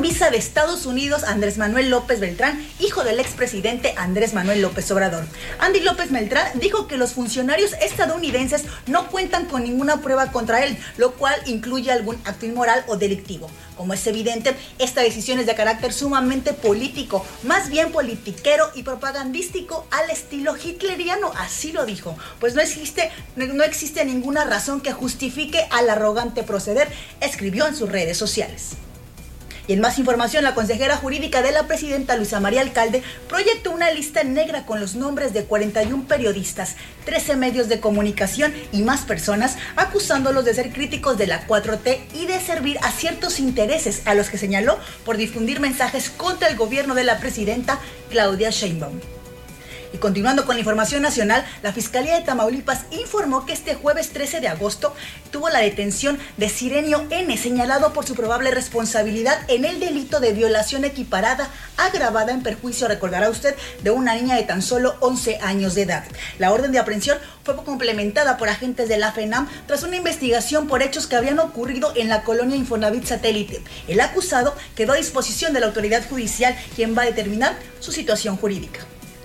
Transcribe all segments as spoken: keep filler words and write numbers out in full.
visa de Estados Unidos a Andrés Manuel López Beltrán, hijo del expresidente Andrés Manuel López Obrador. Andy López Beltrán dijo que los funcionarios estadounidenses no cuentan con ninguna prueba contra él, lo cual incluye algún acto inmoral o delictivo. Como es evidente, esta decisión es de carácter sumamente político, más bien politiquero y propagandístico al estilo hitleriano, así lo dijo. Pues no existe, no existe ninguna razón que justifique al arrogante proceder, escribió en sus redes sociales. Y en más información, la consejera jurídica de la presidenta Luisa María Alcalde proyectó una lista negra con los nombres de cuarenta y un periodistas, trece medios de comunicación y más personas, acusándolos de ser críticos de la cuatro T y de servir a ciertos intereses, a los que señaló por difundir mensajes contra el gobierno de la presidenta Claudia Sheinbaum. Y continuando con la información nacional, la Fiscalía de Tamaulipas informó que este jueves trece de agosto tuvo la detención de Sirenio N, señalado por su probable responsabilidad en el delito de violación equiparada agravada en perjuicio, recordará usted, de una niña de tan solo once años de edad. La orden de aprehensión fue complementada por agentes de la FENAM tras una investigación por hechos que habían ocurrido en la colonia Infonavit Satélite. El acusado quedó a disposición de la autoridad judicial, quien va a determinar su situación jurídica.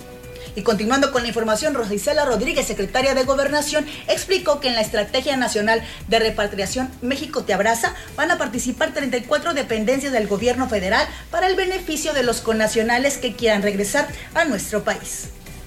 Y continuando con la información, Rosa Isela Rodríguez, secretaria de Gobernación, explicó que en la Estrategia Nacional de Repatriación México Te Abraza van a participar treinta y cuatro dependencias del gobierno federal para el beneficio de los connacionales que quieran regresar a nuestro país.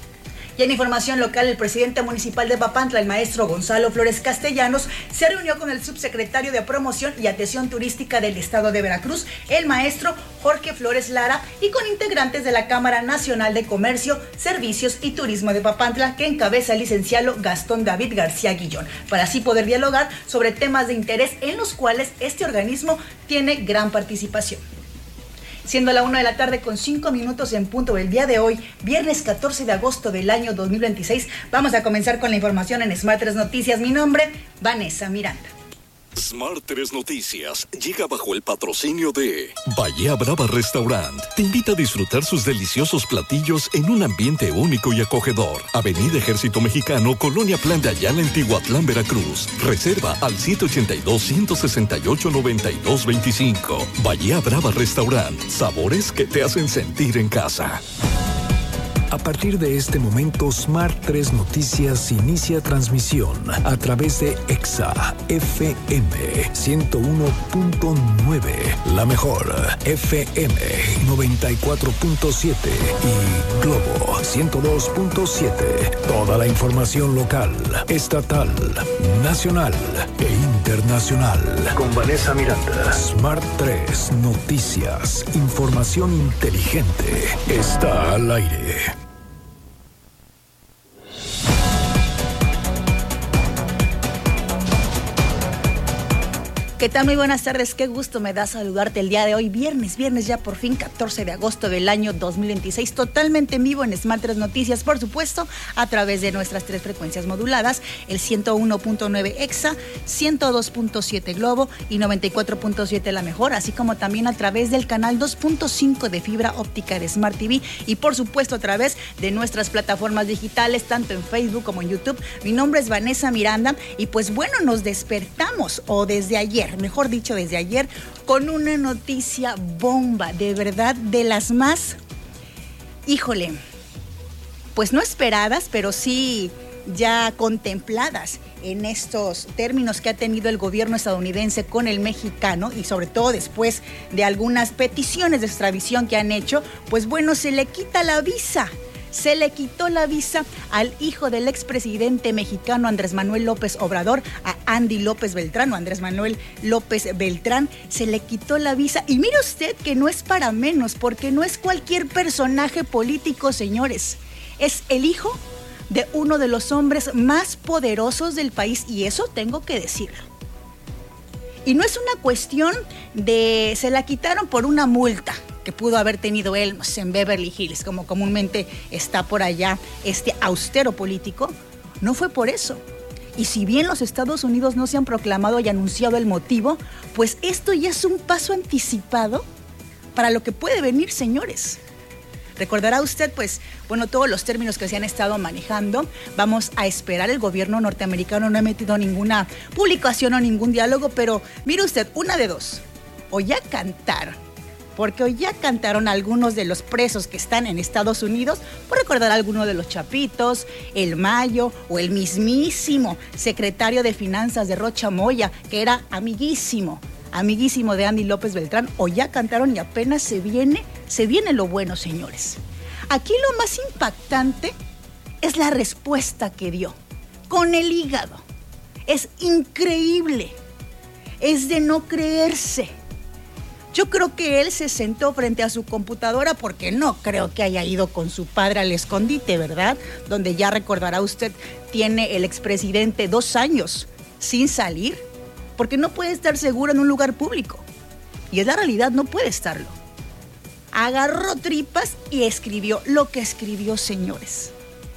Y en información local, el presidente municipal de Papantla, el maestro Gonzalo Flores Castellanos, se reunió con el subsecretario de Promoción y Atención Turística del Estado de Veracruz, el maestro Jorge Flores Lara, y con integrantes de la Cámara Nacional de Comercio, Servicios y Turismo de Papantla, que encabeza el licenciado Gastón David García Guillón, para así poder dialogar sobre temas de interés en los cuales este organismo tiene gran participación. Siendo la una de la tarde con cinco minutos en punto del día de hoy, viernes catorce de agosto del año dos mil veintiséis, vamos a comenzar con la información en Smart tres Noticias. Mi nombre, Vanessa Miranda. Smart tres Noticias llega bajo el patrocinio de Bahía Brava Restaurant. Te invita a disfrutar sus deliciosos platillos en un ambiente único y acogedor. Avenida Ejército Mexicano, Colonia Plan de Ayala, en Tihuatlán, Veracruz. Reserva al siete ochenta y dos, ciento sesenta y ocho, noventa y dos veinticinco. Bahía Brava Restaurant. Sabores que te hacen sentir en casa. A partir de este momento, Smart tres Noticias inicia transmisión a través de Exa F M ciento uno punto nueve, La Mejor F M noventa y cuatro punto siete y Globo ciento dos punto siete. Toda la información local, estatal, nacional e internacional. Con Vanessa Miranda. Smart tres Noticias. Información inteligente. Está al aire. ¿Qué tal? Muy buenas tardes, qué gusto me da saludarte el día de hoy, viernes, viernes ya por fin, catorce de agosto del año dos mil veintiséis, totalmente en vivo en Smart tres Noticias, por supuesto, a través de nuestras tres frecuencias moduladas, el ciento uno punto nueve Exa, ciento dos punto siete Globo y noventa y cuatro punto siete La Mejor, así como también a través del canal dos punto cinco de fibra óptica de Smart T V y por supuesto a través de nuestras plataformas digitales, tanto en Facebook como en YouTube. Mi nombre es Vanessa Miranda y pues bueno, nos despertamos o desde ayer, mejor dicho desde ayer, con una noticia bomba, de verdad, de las más, híjole, pues no esperadas, pero sí ya contempladas en estos términos que ha tenido el gobierno estadounidense con el mexicano y sobre todo después de algunas peticiones de extradición que han hecho, pues bueno, se le quita la visa. Se le quitó la visa al hijo del expresidente mexicano Andrés Manuel López Obrador, a Andy López Beltrán, o Andrés Manuel López Beltrán, se le quitó la visa. Y mire usted que no es para menos, porque no es cualquier personaje político, señores. Es el hijo de uno de los hombres más poderosos del país, y eso tengo que decirlo. Y no es una cuestión de se la quitaron por una multa que pudo haber tenido él en Beverly Hills, como comúnmente está por allá este austero político. No fue por eso. Y si bien los Estados Unidos no se han proclamado y anunciado el motivo, pues esto ya es un paso anticipado para lo que puede venir, señores. Recordará usted, pues, bueno, todos los términos que se han estado manejando. Vamos a esperar. El gobierno norteamericano no ha emitido ninguna publicación o ningún diálogo, pero mire usted, una de dos. O ya cantar porque hoy ya cantaron algunos de los presos que están en Estados Unidos, por recordar algunos de los Chapitos, el Mayo o el mismísimo secretario de Finanzas de Rocha Moya, que era amiguísimo, amiguísimo de Andy López Beltrán. Hoy ya cantaron y apenas se viene, se viene lo bueno, señores. Aquí lo más impactante es la respuesta que dio, con el hígado. Es increíble, es de no creerse. Yo creo que él se sentó frente a su computadora porque no creo que haya ido con su padre al escondite, ¿verdad? Donde ya recordará usted, tiene el expresidente dos años sin salir porque no puede estar seguro en un lugar público. Y es la realidad, no puede estarlo. Agarró tripas y escribió lo que escribió, señores.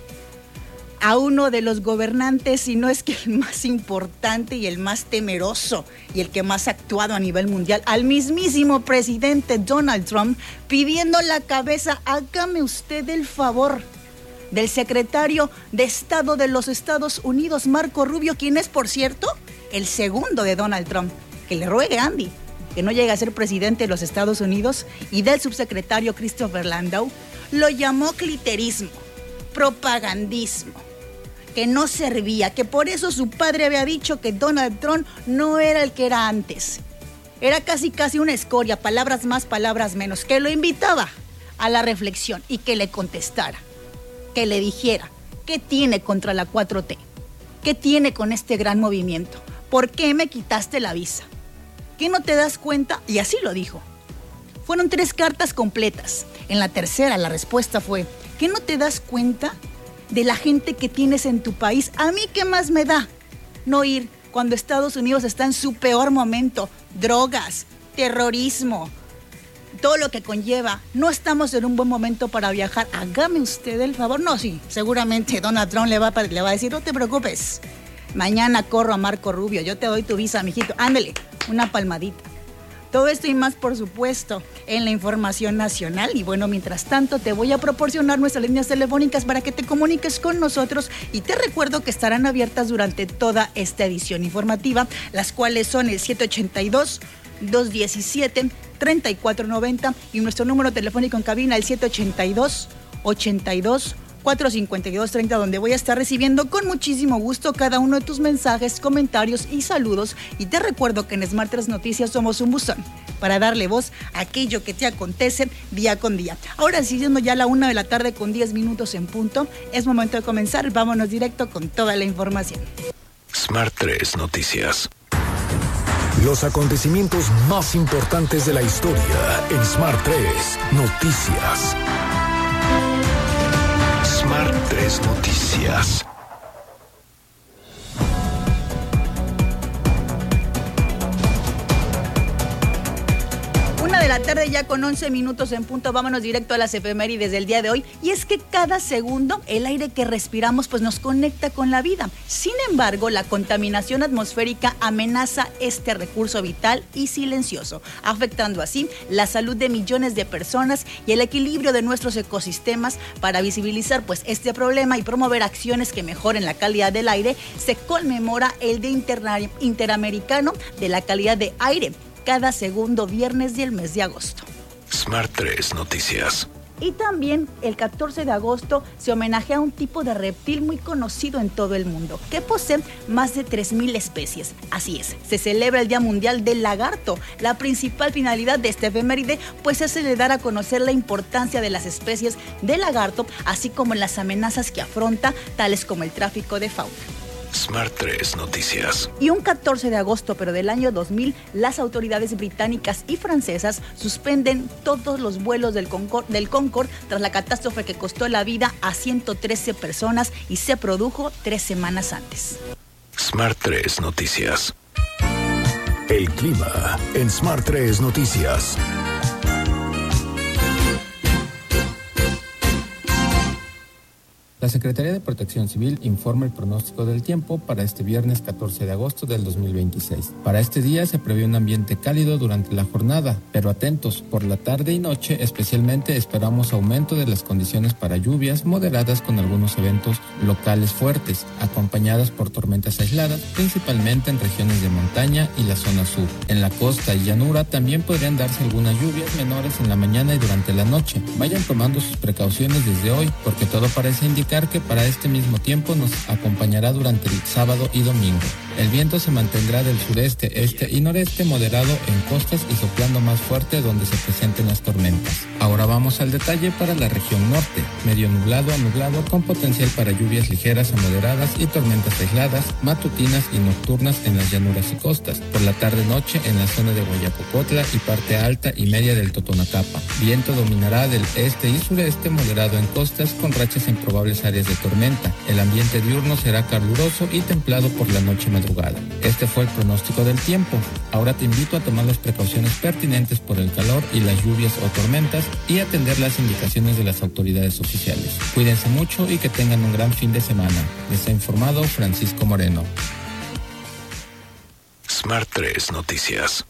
A uno de los gobernantes, si no es que el más importante y el más temeroso y el que más ha actuado a nivel mundial, al mismísimo presidente Donald Trump, pidiendo la cabeza, hágame usted el favor, del secretario de Estado de los Estados Unidos, Marco Rubio, quien es, por cierto, el segundo de Donald Trump. Que le ruegue a Andy que no llegue a ser presidente de los Estados Unidos, y del subsecretario Christopher Landau. Lo llamó cliterismo, propagandismo, que no servía, que por eso su padre había dicho que Donald Trump no era el que era antes. Era casi casi una escoria, palabras más, palabras menos, que lo invitaba a la reflexión y que le contestara, que le dijera, ¿qué tiene contra la cuatro T? ¿Qué tiene con este gran movimiento? ¿Por qué me quitaste la visa? ¿Qué no te das cuenta? Y así lo dijo. Fueron tres cartas completas. En la tercera la respuesta fue, ¿qué no te das cuenta de la gente que tienes en tu país? ¿A mí qué más me da no ir cuando Estados Unidos está en su peor momento? Drogas, terrorismo, todo lo que conlleva. No estamos en un buen momento para viajar. Hágame usted el favor. No, sí, seguramente Donald Trump le va, a, le va a decir, no te preocupes, mañana corro a Marco Rubio, yo te doy tu visa, mijito, ándale, una palmadita. Todo esto y más, por supuesto, en la información nacional. Y bueno, mientras tanto, te voy a proporcionar nuestras líneas telefónicas para que te comuniques con nosotros. Y te recuerdo que estarán abiertas durante toda esta edición informativa, las cuales son el siete ocho dos, dos uno siete, tres cuatro nueve cero y nuestro número telefónico en cabina, el siete ocho dos, ocho dos, cuatro cinco dos tres cero, donde voy a estar recibiendo con muchísimo gusto cada uno de tus mensajes, comentarios y saludos. Y te recuerdo que en Smart tres Noticias somos un buzón para darle voz a aquello que te acontece día con día. Ahora, sí, siendo ya la una de la tarde con diez minutos en punto, es momento de comenzar. Vámonos directo con toda la información. Smart tres Noticias. Los acontecimientos más importantes de la historia en Smart tres Noticias. Smart tres Noticias. Una de la tarde ya con once minutos en punto. Vámonos directo a las efemérides del día de hoy. Y es que cada segundo el aire que respiramos pues nos conecta con la vida. Sin embargo, la contaminación atmosférica amenaza este recurso vital y silencioso, afectando así la salud de millones de personas y el equilibrio de nuestros ecosistemas. Para visibilizar pues este problema y promover acciones que mejoren la calidad del aire, se conmemora el Día Inter- Interamericano de la Calidad de Aire, cada segundo viernes del mes de agosto. Smart tres Noticias. Y también el catorce de agosto se homenajea a un tipo de reptil muy conocido en todo el mundo, que posee más de tres mil especies. Así es, se celebra el Día Mundial del Lagarto. La principal finalidad de este efeméride pues es el de dar a conocer la importancia de las especies de lagarto, así como las amenazas que afronta, tales como el tráfico de fauna. Smart tres Noticias. Y un catorce de agosto, pero del año dos mil, las autoridades británicas y francesas suspenden todos los vuelos del Concorde, del Concorde tras la catástrofe que costó la vida a ciento trece personas y se produjo tres semanas antes. Smart tres Noticias. El clima en Smart tres Noticias. La Secretaría de Protección Civil informa el pronóstico del tiempo para este viernes catorce de agosto del dos mil veintiséis. Para este día se prevé un ambiente cálido durante la jornada, pero atentos, por la tarde y noche especialmente esperamos aumento de las condiciones para lluvias moderadas con algunos eventos locales fuertes, acompañadas por tormentas aisladas, principalmente en regiones de montaña y la zona sur. En la costa y llanura también podrían darse algunas lluvias menores en la mañana y durante la noche. Vayan tomando sus precauciones desde hoy, porque todo parece indicar que para este mismo tiempo nos acompañará durante el sábado y domingo. El viento se mantendrá del sureste, este y noreste moderado en costas y soplando más fuerte donde se presenten las tormentas. Ahora vamos al detalle para la región norte. Medio nublado a nublado con potencial para lluvias ligeras a moderadas y tormentas aisladas, matutinas y nocturnas en las llanuras y costas. Por la tarde-noche en la zona de Guayacocotla y parte alta y media del Totonacapa. Viento dominará del este y sureste moderado en costas con rachas en probables áreas de tormenta. El ambiente diurno será caluroso y templado por la noche madrugada. Este fue el pronóstico del tiempo. Ahora te invito a tomar las precauciones pertinentes por el calor y las lluvias o tormentas y atender las indicaciones de las autoridades oficiales. Cuídense mucho y que tengan un gran fin de semana. Les ha informado Francisco Moreno. Smart tres Noticias.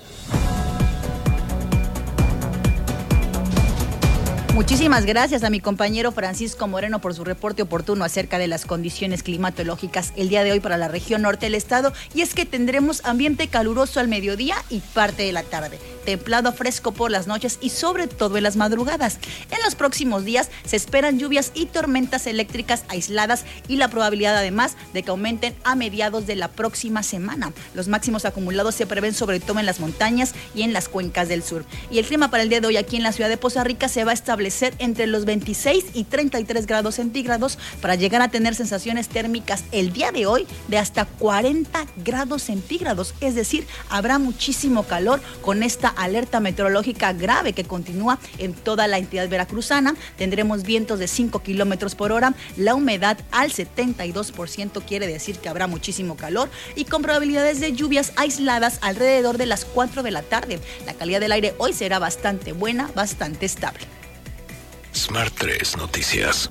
Muchísimas gracias a mi compañero Francisco Moreno por su reporte oportuno acerca de las condiciones climatológicas el día de hoy para la región norte del estado. Y es que tendremos ambiente caluroso al mediodía y parte de la tarde, templado fresco por las noches y sobre todo en las madrugadas. En los próximos días se esperan lluvias y tormentas eléctricas aisladas y la probabilidad además de que aumenten a mediados de la próxima semana. Los máximos acumulados se prevén sobre todo en las montañas y en las cuencas del sur. Y el clima para el día de hoy aquí en la ciudad de Poza Rica se va a establecer entre los veintiséis y treinta y tres grados centígrados para llegar a tener sensaciones térmicas el día de hoy de hasta cuarenta grados centígrados. Es decir, habrá muchísimo calor con esta alerta meteorológica grave que continúa en toda la entidad veracruzana. Tendremos vientos de cinco kilómetros por hora, la humedad al setenta y dos por ciento, quiere decir que habrá muchísimo calor y con probabilidades de lluvias aisladas alrededor de las cuatro de la tarde. La calidad del aire hoy será bastante buena, bastante estable. Smart tres Noticias.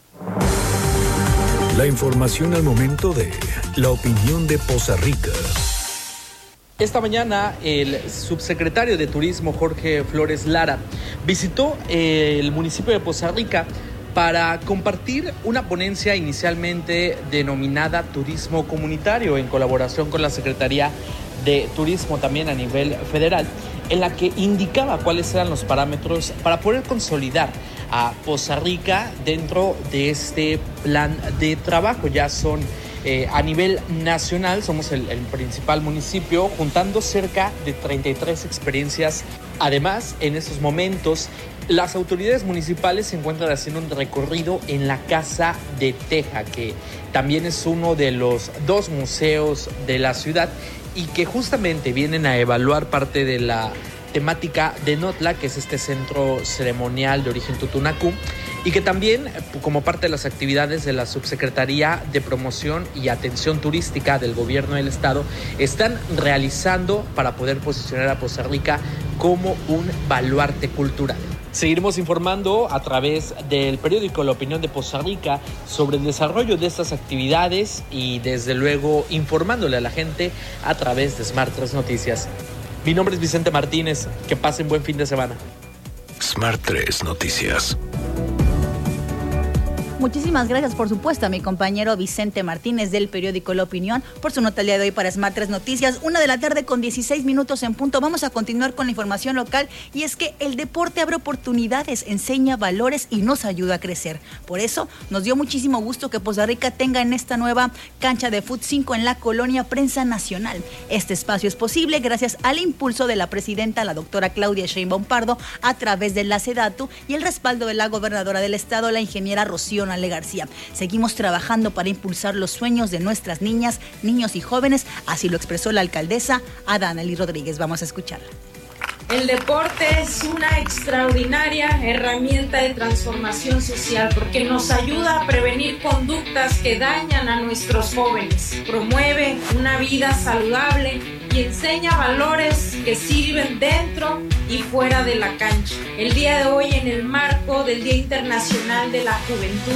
La información al momento de la opinión de Poza Rica. Esta mañana el subsecretario de Turismo Jorge Flores Lara visitó el municipio de Poza Rica para compartir una ponencia inicialmente denominada Turismo Comunitario en colaboración con la Secretaría de Turismo también a nivel federal, en la que indicaba cuáles eran los parámetros para poder consolidar a Poza Rica dentro de este plan de trabajo. Ya son eh, a nivel nacional, somos el, el principal municipio, juntando cerca de treinta y tres experiencias. Además, en estos momentos, las autoridades municipales se encuentran haciendo un recorrido en la Casa de Teja, que también es uno de los dos museos de la ciudad y que justamente vienen a evaluar parte de la temática de Notla, que es este centro ceremonial de origen tutunacú, y que también, como parte de las actividades de la Subsecretaría de Promoción y Atención Turística del Gobierno del Estado, están realizando para poder posicionar a Poza Rica como un baluarte cultural. Seguiremos informando a través del periódico La Opinión de Poza Rica sobre el desarrollo de estas actividades y desde luego informándole a la gente a través de Smart tres Noticias. Mi nombre es Vicente Martínez, que pasen buen fin de semana. Smart tres Noticias. Muchísimas gracias, por supuesto, a mi compañero Vicente Martínez del periódico La Opinión por su nota el día de hoy para Smart tres Noticias. Una de la tarde con dieciséis minutos en punto. Vamos a continuar con la información local y es que el deporte abre oportunidades, enseña valores y nos ayuda a crecer. Por eso nos dio muchísimo gusto que Poza Rica tenga en esta nueva cancha de fut cinco en la colonia Prensa Nacional. Este espacio es posible gracias al impulso de la presidenta, la doctora Claudia Sheinbaum Pardo, a través de la SEDATU y el respaldo de la gobernadora del estado, la ingeniera Rocío Ale García. Seguimos trabajando para impulsar los sueños de nuestras niñas, niños y jóvenes, así lo expresó la alcaldesa Adáneli Rodríguez. Vamos a escucharla. El deporte es una extraordinaria herramienta de transformación social porque nos ayuda a prevenir conductas que dañan a nuestros jóvenes, promueve una vida saludable y enseña valores que sirven dentro y fuera de la cancha. El día de hoy, en el marco del Día Internacional de la Juventud,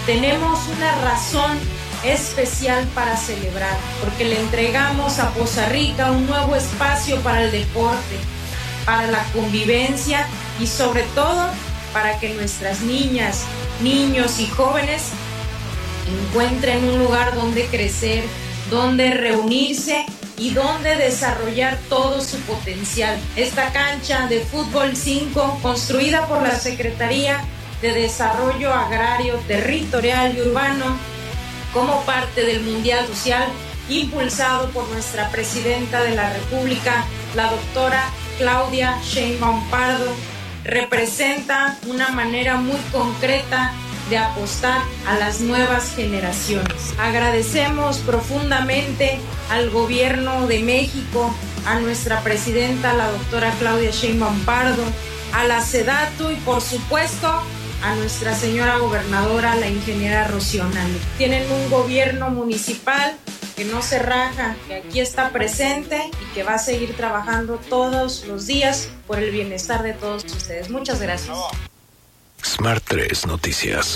tenemos una razón especial para celebrar, porque le entregamos a Poza Rica un nuevo espacio para el deporte, para la convivencia y sobre todo para que nuestras niñas, niños y jóvenes encuentren un lugar donde crecer, donde reunirse y donde desarrollar todo su potencial. Esta cancha de fútbol cinco, construida por la Secretaría de Desarrollo Agrario, Territorial y Urbano, como parte del Mundial Social, impulsado por nuestra Presidenta de la República, la doctora Claudia Sheinbaum Pardo, representa una manera muy concreta de apostar a las nuevas generaciones. Agradecemos profundamente al Gobierno de México, a nuestra Presidenta, la doctora Claudia Sheinbaum Pardo, a la SEDATU y por supuesto a nuestra señora gobernadora, la ingeniera Rocío Nale. Tienen un gobierno municipal que no se raja, que aquí está presente y que va a seguir trabajando todos los días por el bienestar de todos ustedes. Muchas gracias. Smart tres Noticias.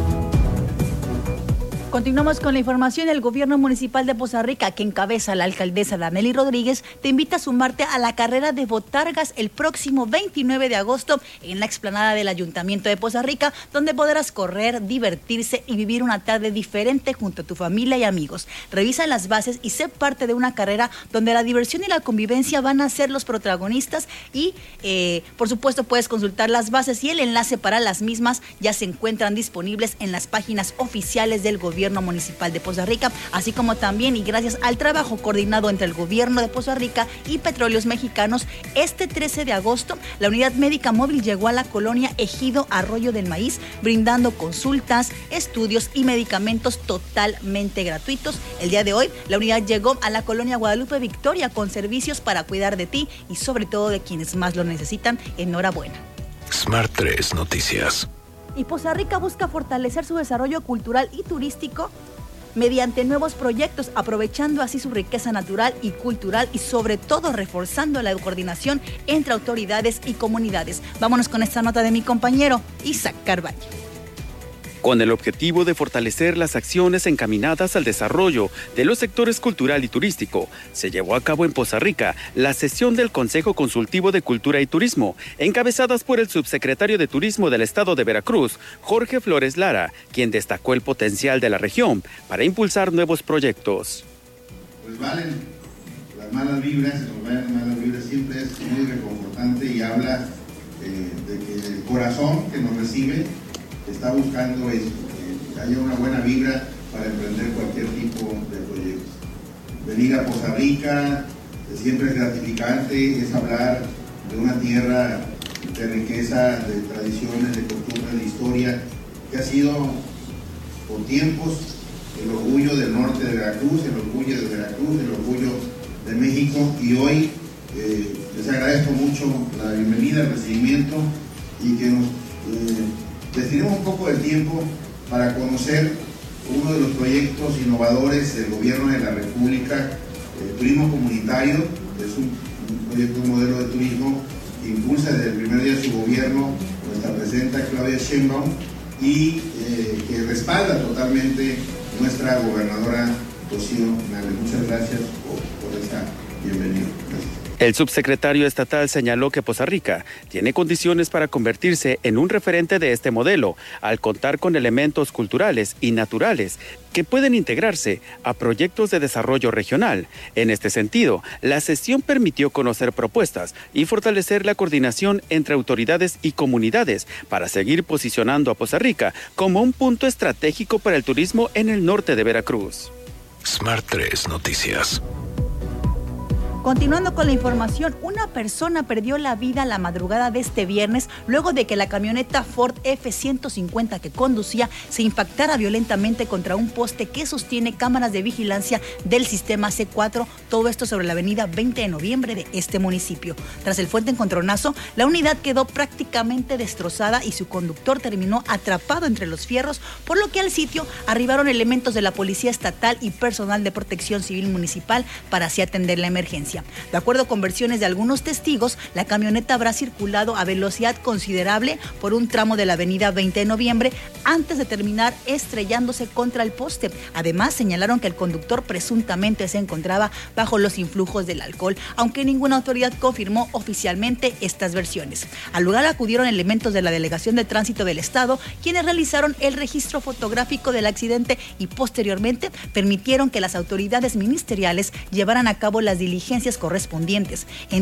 Continuamos con la información. El gobierno municipal de Poza Rica, que encabeza la alcaldesa Danely Rodríguez, te invita a sumarte a la carrera de botargas el próximo veintinueve de agosto en la explanada del Ayuntamiento de Poza Rica, donde podrás correr, divertirse y vivir una tarde diferente junto a tu familia y amigos. Revisa las bases y sé parte de una carrera donde la diversión y la convivencia van a ser los protagonistas y, eh, por supuesto, puedes consultar las bases y el enlace para las mismas ya se encuentran disponibles en las páginas oficiales del gobierno Gobierno Municipal de Poza Rica, así como también y gracias al trabajo coordinado entre el Gobierno de Poza Rica y Petróleos Mexicanos, este trece de agosto la unidad médica móvil llegó a la colonia Ejido Arroyo del Maíz, brindando consultas, estudios y medicamentos totalmente gratuitos. El día de hoy la unidad llegó a la colonia Guadalupe Victoria con servicios para cuidar de ti y sobre todo de quienes más lo necesitan. Enhorabuena. Smart tres Noticias. Y Poza Rica busca fortalecer su desarrollo cultural y turístico mediante nuevos proyectos, aprovechando así su riqueza natural y cultural y sobre todo reforzando la coordinación entre autoridades y comunidades. Vámonos con esta nota de mi compañero Isaac Carballo. Con el objetivo de fortalecer las acciones encaminadas al desarrollo de los sectores cultural y turístico, se llevó a cabo en Poza Rica la sesión del Consejo Consultivo de Cultura y Turismo, encabezadas por el subsecretario de Turismo del Estado de Veracruz, Jorge Flores Lara, quien destacó el potencial de la región para impulsar nuevos proyectos. Pues valen las malas vibras, se nos vayan las malas vibras, siempre es muy reconfortante y habla eh, de que el corazón que nos recibe está buscando eso, que haya una buena vibra para emprender cualquier tipo de proyectos. Venir a Poza Rica siempre es gratificante, es hablar de una tierra de riqueza, de tradiciones, de costumbres, de historia, que ha sido por tiempos el orgullo del norte de Veracruz, el orgullo de Veracruz, el orgullo de México, y hoy eh, les agradezco mucho la bienvenida, el recibimiento y que nos eh, destinemos un poco de tiempo para conocer uno de los proyectos innovadores del Gobierno de la República, el turismo comunitario. Es un, un proyecto, un modelo de turismo que impulsa desde el primer día de su gobierno nuestra presidenta Claudia Sheinbaum y eh, que respalda totalmente nuestra gobernadora Rocío Nale. Muchas gracias por, por esta bienvenida. Gracias. El subsecretario estatal señaló que Poza Rica tiene condiciones para convertirse en un referente de este modelo, al contar con elementos culturales y naturales que pueden integrarse a proyectos de desarrollo regional. En este sentido, la sesión permitió conocer propuestas y fortalecer la coordinación entre autoridades y comunidades para seguir posicionando a Poza Rica como un punto estratégico para el turismo en el norte de Veracruz. Smart tres Noticias. Continuando con la información, una persona perdió la vida la madrugada de este viernes luego de que la camioneta Ford F ciento cincuenta que conducía se impactara violentamente contra un poste que sostiene cámaras de vigilancia del sistema C cuatro, todo esto sobre la avenida veinte de noviembre de este municipio. Tras el fuerte encontronazo, la unidad quedó prácticamente destrozada y su conductor terminó atrapado entre los fierros, por lo que al sitio arribaron elementos de la Policía Estatal y personal de Protección Civil Municipal para así atender la emergencia. violencia. De acuerdo con versiones de algunos testigos, la camioneta habrá circulado a velocidad considerable por un tramo de la avenida veinte de noviembre antes de terminar estrellándose contra el poste. Además, señalaron que el conductor presuntamente se encontraba bajo los influjos del alcohol, aunque ninguna autoridad confirmó oficialmente estas versiones. Al lugar acudieron elementos de la Delegación de Tránsito del Estado, quienes realizaron el registro fotográfico del accidente y posteriormente permitieron que las autoridades ministeriales llevaran a cabo las diligencias correspondientes. En